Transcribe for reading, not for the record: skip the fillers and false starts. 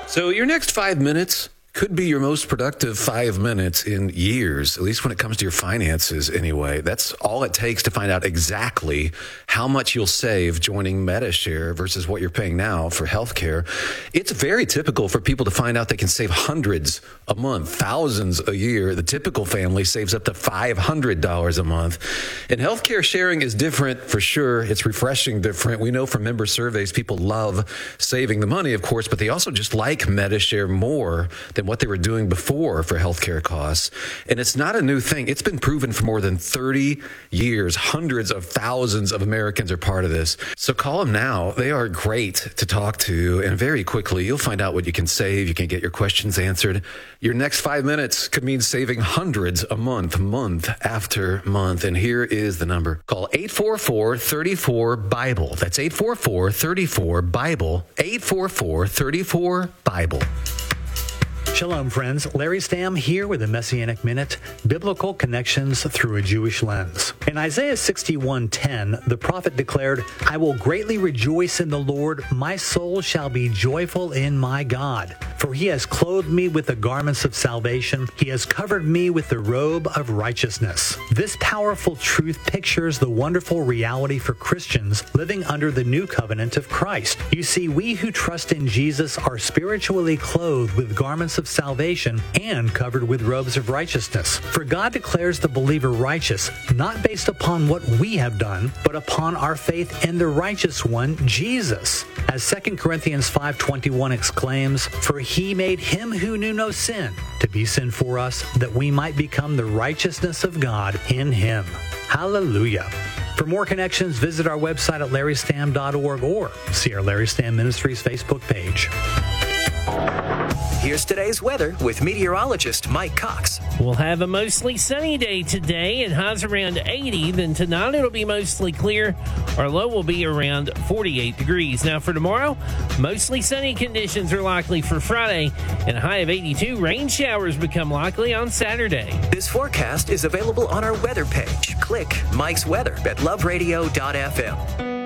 So your next 5 minutes could be your most productive 5 minutes in years, at least when it comes to your finances anyway. That's all it takes to find out exactly how much you'll save joining Medi-Share versus what you're paying now for healthcare. It's very typical for people to find out they can save hundreds a month, thousands a year. The typical family saves up to $500 a month. And healthcare sharing is different for sure. It's refreshing different. We know from member surveys, people love saving the money, of course, but they also just like Medi-Share more than what they were doing before for healthcare costs. And it's not a new thing. It's been proven for more than 30 years. Hundreds of thousands of Americans are part of this. So call them now. They are great to talk to. And very quickly, you'll find out what you can save. You can get your questions answered. Your next 5 minutes could mean saving hundreds a month, month after month. And here is the number. Call 844-34-BIBLE. That's 844-34-BIBLE. 844-34-BIBLE. Shalom, friends. Larry Stamm here with a Messianic Minute, Biblical Connections Through a Jewish Lens. In Isaiah 61:10, the prophet declared, "I will greatly rejoice in the Lord. My soul shall be joyful in my God. For he has clothed me with the garments of salvation. He has covered me with the robe of righteousness." This powerful truth pictures the wonderful reality for Christians living under the new covenant of Christ. You see, we who trust in Jesus are spiritually clothed with garments of salvation and covered with robes of righteousness. For God declares the believer righteous, not based upon what we have done, but upon our faith in the righteous one, Jesus. As 2 Corinthians 5:21 exclaims, "For he made him who knew no sin to be sin for us, that we might become the righteousness of God in him." Hallelujah. For more connections, visit our website at larrystamm.org or see our Larry Stamm Ministries Facebook page. Here's today's weather with meteorologist Mike Cox. We'll have a mostly sunny day today and highs around 80. Then tonight it'll be mostly clear. Our low will be around 48 degrees. Now for tomorrow, mostly sunny conditions are likely for Friday and a high of 82. Rain showers become likely on Saturday. This forecast is available on our weather page. Click Mike's Weather at loveradio.fm.